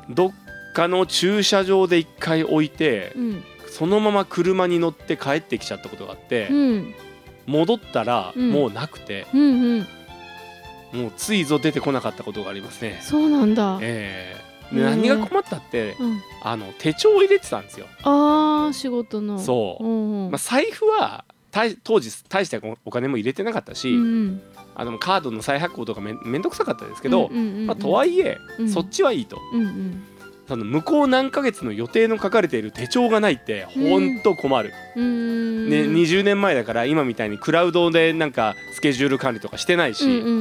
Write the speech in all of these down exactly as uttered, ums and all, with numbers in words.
どっかの駐車場で一回置いて、 うん、 そのまま車に乗って帰ってきちゃったことがあって、 うん、 戻ったらうんもうなくて、 うんうん、 もうついぞ出てこなかったことがありますね。 そうなんだ。 えー、で何が困ったって、 うん、 あの手帳を入れてたんですよ。 あー仕事の。 そう、 うんうん、 まあ、財布は当時大したお金も入れてなかったし、 うんうん、 あのカードの再発行とか め, めんどくさかったですけど、 うんうんうんうん、 まあ、とはいえ、 うん、 そっちはいいと、 うんうん、 その向こう何ヶ月の予定の書かれている手帳がないってほんと困る、 うん、 ね、にじゅうねんまえだから今みたいにクラウドでなんかスケジュール管理とかしてないし、 うんうんうんうん、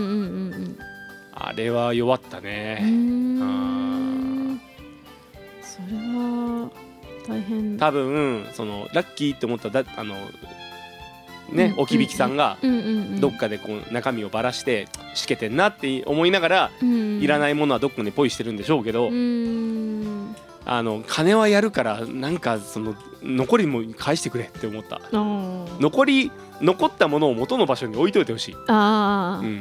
あれは弱ったね。 うーん、それは大変。 多分そのラッキーって思っただあのね、置き引きさんがどっかでこう中身をばらしてしけてんなって思いながら、いらないものはどっかにポイしてるんでしょうけど、あの金はやるからなんかその残りも返してくれって思った。残り残ったものを元の場所に置いといてほしい。あ、うん、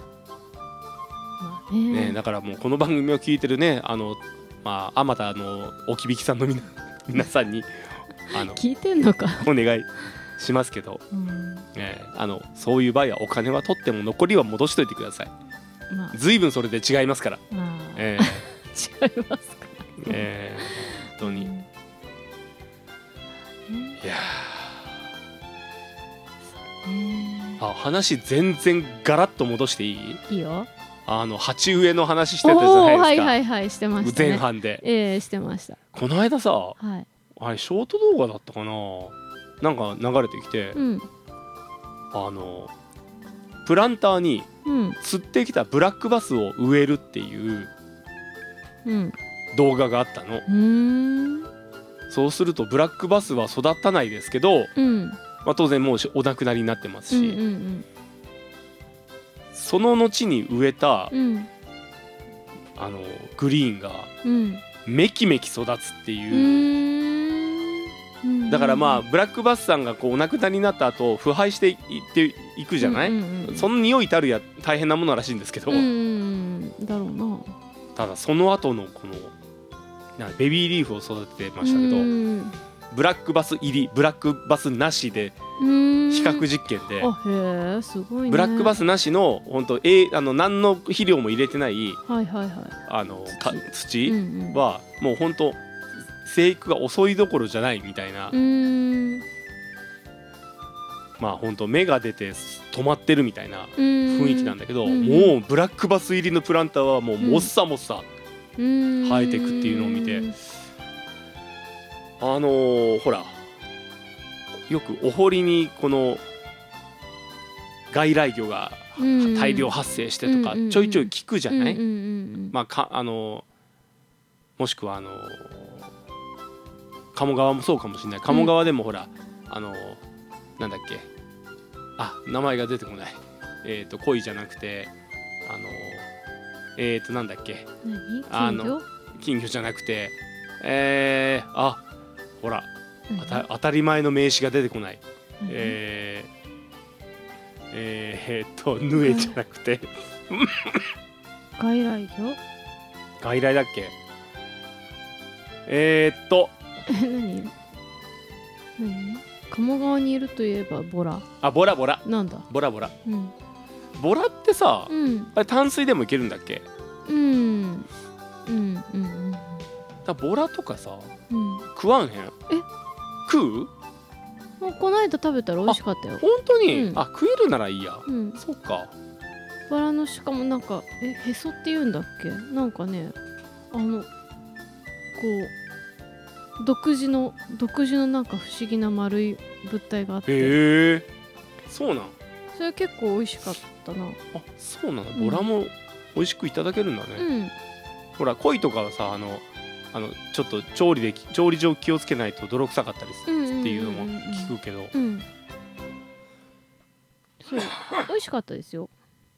まあね、ね、だからもうこの番組を聞いてるね、あのまああまたの置き引きさんのみな皆さんにあの聞いてんのかお願いしますけど、うん、えー、あのそういう場合はお金は取っても残りは戻しといてください。まあ、随分それで違いますから。えー、違いますか。 えー、本当に、うん、いやー、あ、話全然ガラッと戻していい？ いいよ。 あの鉢植えの話してたじゃないですか。 はいはいはい、してましたね。 前半で。 ええー、してました。 この間さ、 はい、 あれショート動画だったかな、なんか流れてきて、 うん、 あのプランターに釣ってきたブラックバスを植えるっていう動画があったの、うん、そうするとブラックバスは育たないですけど、うん、まあ、当然もうお亡くなりになってますし、うんうんうん、その後に植えた、うん、あのグリーンがめきめき育つっていう、うん、だからまあブラックバスさんがこうお亡くなりになった後腐敗していっていくじゃない、うんうんうん、その匂いたるや大変なものらしいんですけど、うんうん、だろうな。ただその後のこのなんベビーリーフを育ててましたけど、うん、ブラックバス入りブラックバスなしで比較実験で、 あ、へ、すごいね、 ブラックバスなしの本当、えー、あの何の肥料も入れてない、はいはいはい、あの土はもう本当生育が遅いどころじゃないみたいな、うーん、まあ本当芽が出て止まってるみたいな雰囲気なんだけど、もうブラックバス入りのプランターはもうもっさもっさ生えてくっていうのを見て、あのー、ほらよくお堀にこの外来魚が大量発生してとかちょいちょい聞くじゃない。まあかあのもしくはあの鴨川もそうかもしれない。鴨川でもほら、うん、あのなんだっけ、あ、名前が出てこない。えっと鯉じゃなくてあのえっとなんだっけ、 何？ あの金魚じゃなくてえー、あ、ほら、あた当たり前の名詞が出てこない。えーえー、っとヌエじゃなくて外来魚？ 外来だっけ？えー、っと何？何？鴨川にいるといえばボラ。 あ、ボラボラ。 なんだ？ ボラボラ。 うん、 ボラってさ、 うん、あれ淡水でもいけるんだっけ？ うんうんうんうん。 だボラとかさ、 うん、 食わんへん？え？食う？ もうこの間食べたら美味しかったよ。 本当に？うん、あ、食えるならいいや。 うん、 そっか。 バラのしかもなんかえへそって言うんだっけ？なんかね、あのこう独自の独自のなんか不思議な丸い物体があって。 へえ。そうなん。 それ結構美味しかったな。 あ、そうなの。ボラも美味しくいただけるんだね。うん、ほら鯉とかはさ、あのあのちょっと調理で調理上気をつけないと泥臭かったりするっていうのも聞くけど、うん、 そう美味しかったですよ。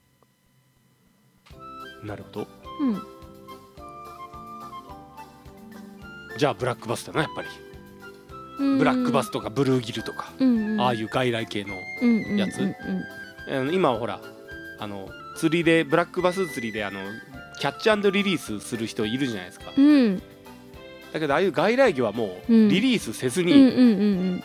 なるほど、 うん、 じゃあブラックバスだなやっぱり。ブラックバスとかブルーギルとか、うんうん、ああいう外来系のやつ、うんうんうんうん、今はほらあの釣りでブラックバス釣りであのキャッチ&リリースする人いるじゃないですか、 うん、 だけどああいう外来魚はもうリリースせずに、 うんうんうんうん、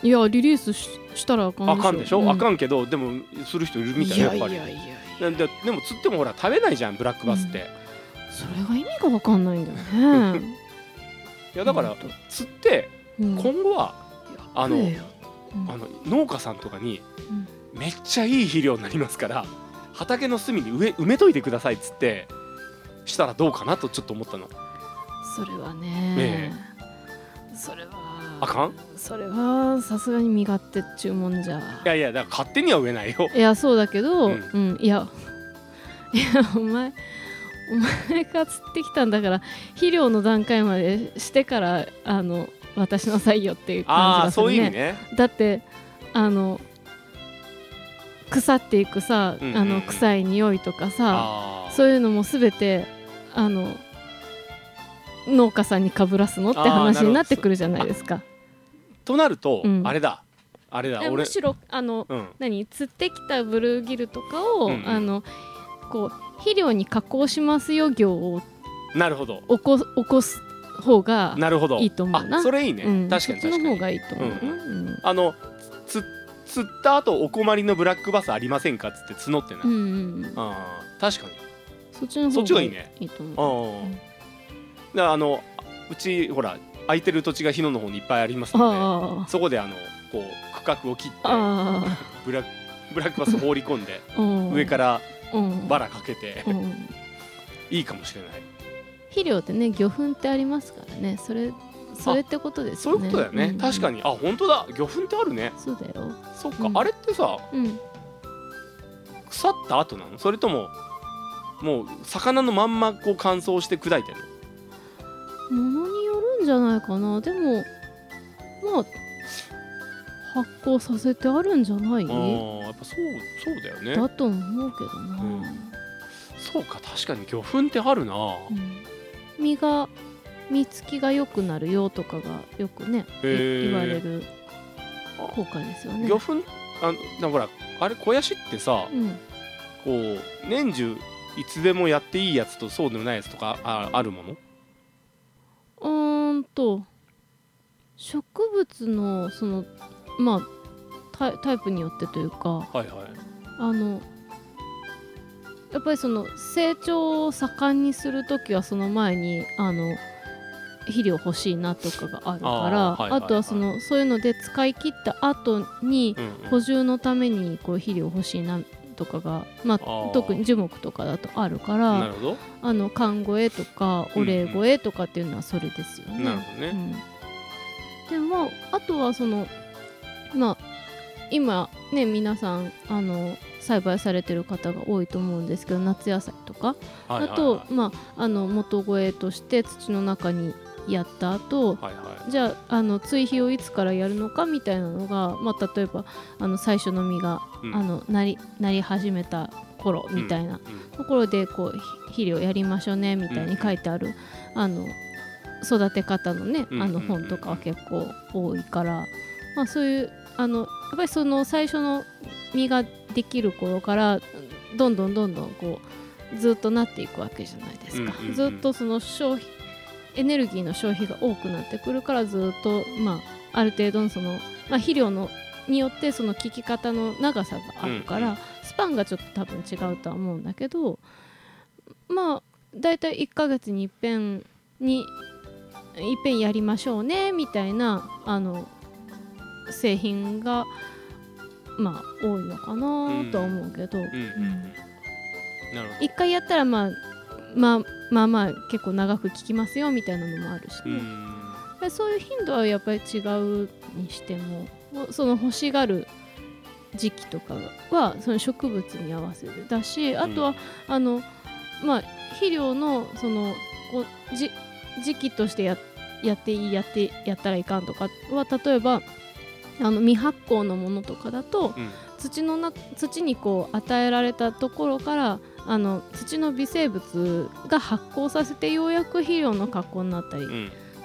いやリリース し, したらあかんでしょあかんでしょ、 うん、 あかんけどでもする人いるみたいやっぱり。 いやいやいやいやで, でも釣ってもほら食べないじゃんブラックバスって、うん、 それが意味が分かんないんだよねいやだから釣って今後は、うん、あの、うん、あの農家さんとかにめっちゃいい肥料になりますから畑の隅に植え埋めといてくださいっつってしたらどうかなとちょっと思ったの。 それはね、ねそれはあかん？ それはさすがに身勝手っちゅうもんじゃ。 いやいやだから勝手には植えないよ。 いやそうだけど、うん、うん、いやいやお前お前が釣ってきたんだから肥料の段階までしてからあの渡しなさいよっていう感じがするね。 あそういう意味ね。 だってあの腐っていくさ、うんうん、あの臭い匂いとかさそういうのもすべてあの農家さんにかぶらすのって話になってくるじゃないですか。 となると、うん、あれだあれだ俺むしろあの、うん、何釣ってきたブルーギルとかを、うんうん、あのこう肥料に加工しますよ業をなるほど起こ起こす方がいいと思うな。 あそれいいね、うん、確かに確かにそっちの方がいいと思う、うんうん、あのつ釣った後お困りのブラックバスありませんかっつって募ってない、うんうんうん、あ確かにそっちの方がいいねいいと思う。あ、うん、 だからあのうちほら空いてる土地が日野の方にいっぱいありますのでそこであのこう区画を切ってブラブラックバス放り込んで上からバラかけていいかもしれない。 肥料ってね魚粉ってありますからねそれそれってことですよね。 そういうことだよね、うんうん、確かにあ本当だ魚粉ってあるね。 そうだよ。 そっか、うん、あれってさ、うん、腐った後なのそれとももう魚のまんまこう乾燥して砕いてるの？ものによるんじゃないかな。でもまあ発酵させてあるんじゃない？ああやっぱそうそうだよね。 だと思うけどな、うん、 そうか確かに魚粉ってあるな、うん、 身が身つきが良くなるよとかがよくね言われる効果ですよね。 魚粉あだからあれ肥やしってさ、うん、こう年中いつでもやっていいやつとそうでもないやつとか あ, あるもの？ うーんと植物のそのまあ タ, タイプによってというか、はいはい、あのやっぱりその成長を盛んにするときはその前にあの肥料欲しいなとかがあるから あ,、はいはいはい、あとはそのそういうので使い切った後に補充のためにこう肥料欲しいなとかが、まあ、特に樹木とかだとあるからなるほどあの寒肥とかお礼肥とかっていうのはそれですよね。 なるほどね、 うん、でもあとはそのまあ今ね皆さんあの栽培されてる方が多いと思うんですけど夏野菜とか、はいはいはい、あと、まあ、あの元肥として土の中にやった後、はいはい、じゃあ、あの追肥をいつからやるのかみたいなのが、まあ、例えばあの最初の実が、うん、あのなり、なり始めた頃みたいなところでこう肥料やりましょうねみたいに書いてある、うん、あの育て方のね、うん、あの本とかは結構多いから、まあ、そういうあのやっぱりその最初の実ができる頃からどんどんどんどんこうずっとなっていくわけじゃないですか、うんうんうん、ずっとその消費エネルギーの消費が多くなってくるからずっと、まあ、ある程度のその、まあ、肥料のによってその効き方の長さがあるから、うんうん、スパンがちょっと多分違うとは思うんだけどまあだいたいいっかげつにいっぺんにいっぺんやりましょうねみたいなあの製品がまあ多いのかなとは思うけど、いっかいやったら、まあ、まあまあまあ結構長く効きますよみたいなのもあるしね、うん、そういう頻度はやっぱり違うにしてもその欲しがる時期とかはその植物に合わせてだしあとは、うん、あのまあ肥料のそのこうじ時期としてや、やっていいやってやったらいかんとかは例えばあの未発酵のものとかだと、うん、土のな土にこう与えられたところからあの土の微生物が発酵させてようやく肥料の加工になったり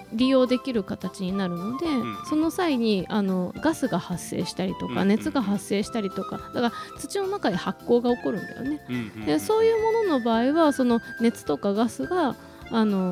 利用できる形になるので、うん、その際にあのガスが発生したりとか、うん、熱が発生したりとか、だから土の中で発酵が起こるんだよね、うん、でそういうものの場合はその熱とかガスがあの